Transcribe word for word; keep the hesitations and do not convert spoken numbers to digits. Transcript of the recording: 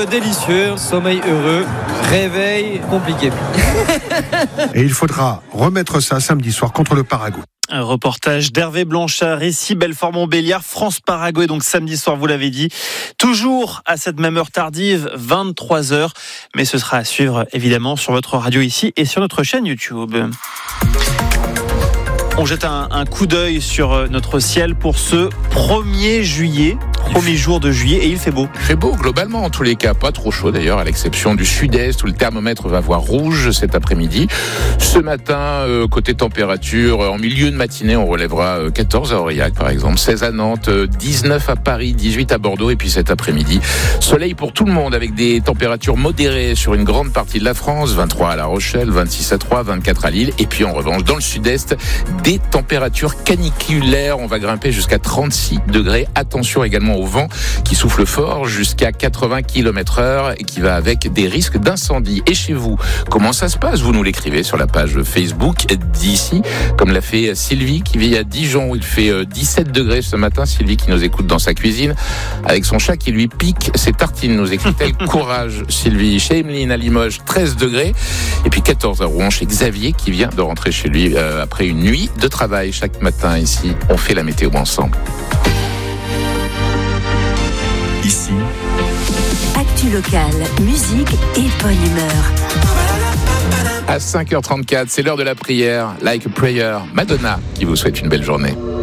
délicieux, sommeil heureux, réveil compliqué. Et il faudra remettre ça samedi soir contre le Paraguay. Un reportage d'Hervé Blanchard, ici Belfort-Montbéliard, France-Paraguay, donc samedi soir, vous l'avez dit, toujours à cette même heure tardive, vingt-trois heures, mais ce sera à suivre évidemment sur votre radio ici et sur notre chaîne YouTube. On jette un, un coup d'œil sur notre ciel pour ce premier juillet, premier jour de juillet, et il fait beau. Il fait beau globalement en tous les cas, pas trop chaud d'ailleurs, à l'exception du sud-est où le thermomètre va voir rouge cet après-midi. Ce matin, euh, côté température, en milieu de matinée, on relèvera euh, quatorze à Aurillac par exemple, seize à Nantes, euh, dix-neuf à Paris, dix-huit à Bordeaux, et puis cet après-midi, soleil pour tout le monde avec des températures modérées sur une grande partie de la France, vingt-trois à La Rochelle, vingt-six à Troyes, vingt-quatre à Lille, et puis en revanche dans le sud-est, des températures caniculaires, on va grimper jusqu'à trente-six degrés. Attention également au vent qui souffle fort jusqu'à quatre-vingts kilomètres heure et qui va avec des risques d'incendie. Et chez vous, comment ça se passe? Vous nous l'écrivez sur la page Facebook d'ici, comme l'a fait Sylvie qui vit à Dijon où il fait dix-sept degrés ce matin. Sylvie qui nous écoute dans sa cuisine avec son chat qui lui pique ses tartines, nous écrit-elle. Courage Sylvie. Chez Emeline à Limoges, treize degrés. Et puis quatorze à Rouen chez Xavier qui vient de rentrer chez lui euh, après une nuit de travail. Chaque matin ici, on fait la météo ensemble. Ici, actu locale, musique et bonne humeur. À cinq heures trente-quatre, c'est l'heure de la prière. Like a prayer, Madonna qui vous souhaite une belle journée.